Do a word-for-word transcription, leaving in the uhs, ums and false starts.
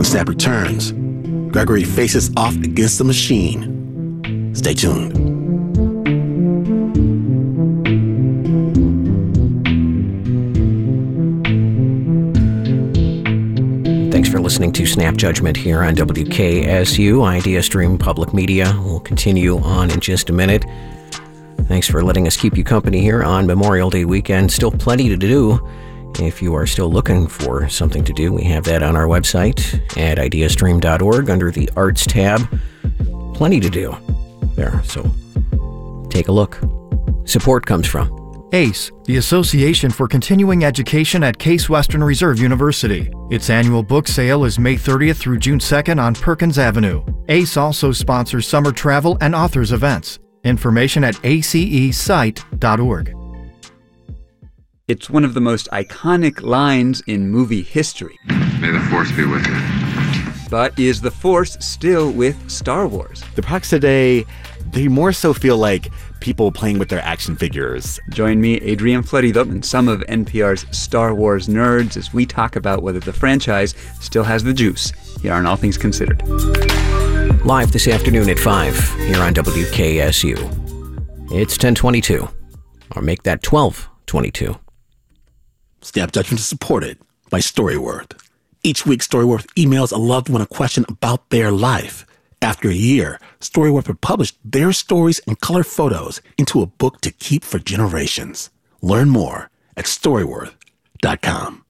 Snap returns. Gregory faces off against the machine. Stay tuned. Thanks for listening to Snap Judgment here on W K S U, Idea Stream Public Media. We'll continue on in just a minute. Thanks for letting us keep you company here on Memorial Day weekend. Still plenty to do. If you are still looking for something to do, we have that on our website at ideastream dot org under the Arts tab. Plenty to do there, so take a look. Support comes from A C E, the Association for Continuing Education at Case Western Reserve University. Its annual book sale is May thirtieth through June second on Perkins Avenue. A C E also sponsors summer travel and authors events. Information at A C E site dot org. It's one of the most iconic lines in movie history. May the Force be with you. But is the Force still with Star Wars? The products today, they more so feel like people playing with their action figures. Join me, Adrian Florido, and some of N P R's Star Wars nerds as we talk about whether the franchise still has the juice here on All Things Considered. Live this afternoon at five here on W K S U. It's ten twenty-two, or make that twelve twenty-two. Snap Judgment is supported by Storyworth. Each week, Storyworth emails a loved one a question about their life. After a year, Storyworth will publish their stories and color photos into a book to keep for generations. Learn more at storyworth dot com.